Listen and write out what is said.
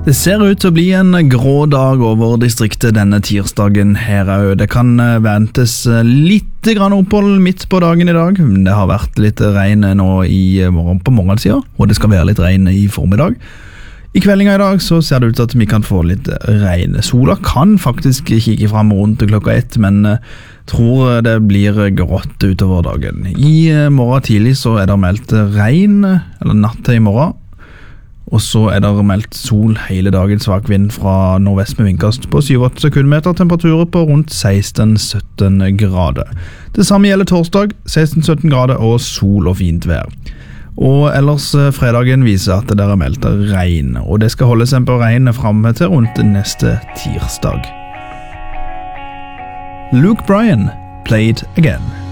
Det ser ut til å bli en grå dag over distriktet denne tirsdagen her også. Det kan ventes litt grann opphold midt på dagen i dag. Det har vært litt regn nå på morgensiden, og det skal være litt regn i formiddag. I kveldinga i dag så ser det ut til at vi kan få litt regn. Sola kan faktisk kikke frem rundt klokka 1, men tror det blir grått utover dagen. I morgen tidlig så det meldt regn, eller natt til i morgen. Og så det meldt sol hele dagen, svak vind fra nordvest med vindkast på 7-8 sekundmeter, temperaturer på rundt 16-17 grader. Det samme gjelder torsdag, 16-17 grader og sol og fint vær. Og ellers fredagen viser at det meldt regn, og det skal holde seg på regn frem til rundt neste tirsdag. Luke Bryan, Played Again.